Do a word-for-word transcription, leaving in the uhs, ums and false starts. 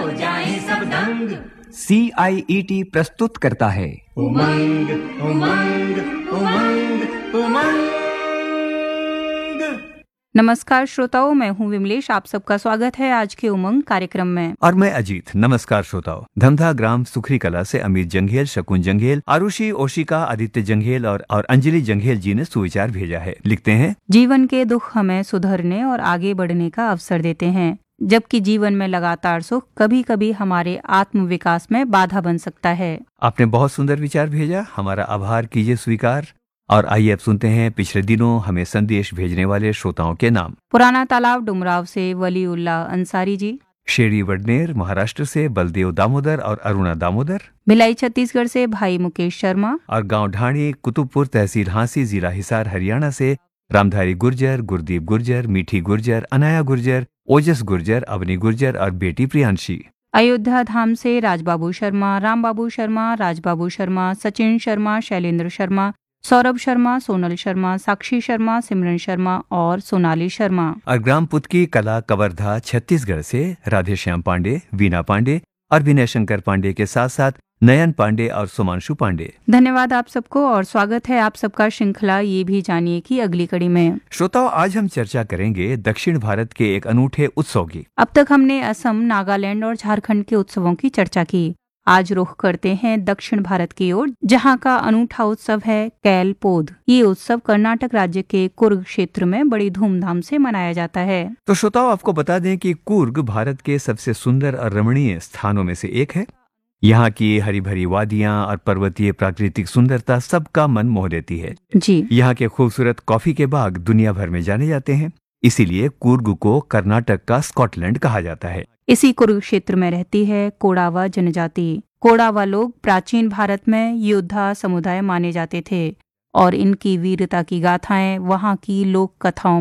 हो जाएं सब दंग। सी आई ई टी प्रस्तुत करता है उमंग उमंग उमंग उमंग। नमस्कार श्रोताओं, मैं हूं विमलेश। आप सबका स्वागत है आज के उमंग कार्यक्रम में। और मैं अजीत। नमस्कार श्रोताओं। धमधा ग्राम सुखरी कला से अमित जंघेल, शकुन जंघेल, आरुषि, ओशिका, आदित्य जंघेल और, और अंजलि जंघेल जी ने सुविचार भेजा है। लिखते हैं, जीवन के दुख हमें सुधरने और आगे बढ़ने का अवसर देते हैं, जबकि जीवन में लगातार सुख कभी कभी हमारे आत्म विकास में बाधा बन सकता है। आपने बहुत सुंदर विचार भेजा, हमारा आभार कीजिए स्वीकार। और आइए अब सुनते हैं पिछले दिनों हमें संदेश भेजने वाले श्रोताओं के नाम। पुराना तालाब डुमराव से वलीउल्लाह अंसारी जी, शेरी वडनेर महाराष्ट्र से बलदेव दामोदर और अरुणा दामोदर, भिलाई छत्तीसगढ़ से भाई मुकेश शर्मा, और गांव ढाणी कुतुबपुर तहसील हांसी जिला हिसार हरियाणा से रामधारी गुर्जर, गुरदीप गुर्जर, मीठी गुर्जर, अनाया गुर्जर, ओजस गुर्जर, अवनी गुर्जर और बेटी प्रियांशी। अयोध्या धाम से राजबाबू शर्मा, रामबाबू शर्मा, राजबाबू शर्मा, सचिन शर्मा, शैलेंद्र शर्मा, सौरभ शर्मा, सोनल शर्मा, साक्षी शर्मा, सिमरन शर्मा और सोनाली शर्मा। और ग्राम पुतकी कला कवर्धा छत्तीसगढ़ से राधेश्याम पांडे, वीना पांडे और विनय शंकर पांडे के साथ साथ नयन पांडे और सुमांशु पांडे। धन्यवाद आप सबको और स्वागत है आप सबका श्रृंखला ये भी जानिए कि अगली कड़ी में। श्रोताओं, आज हम चर्चा करेंगे दक्षिण भारत के एक अनूठे उत्सव की। अब तक हमने असम, नागालैंड और झारखंड के उत्सवों की चर्चा की। आज रुख करते हैं दक्षिण भारत की ओर, जहां का अनूठा उत्सव है कैल पोध। ये उत्सव कर्नाटक राज्य के कुर्ग क्षेत्र में बड़ी धूमधाम से मनाया जाता है। तो श्रोताओं, आपको बता दें कि कुर्ग भारत के सबसे सुंदर और रमणीय स्थानों में से एक है। यहाँ की हरी भरी वादियां और पर्वतीय प्राकृतिक सुंदरता सबका मन मोह लेती है जी। यहाँ के खूबसूरत कॉफी के बाग दुनिया भर में जाने जाते हैं, इसीलिए कुर्ग को कर्नाटक का स्कॉटलैंड कहा जाता है। इसी कुर्ग क्षेत्र में रहती है कोडावा जनजाति। कोडावा लोग प्राचीन भारत में योद्धा समुदाय माने जाते थे और इनकी वीरता की गाथाएं वहां की लोक कथाओं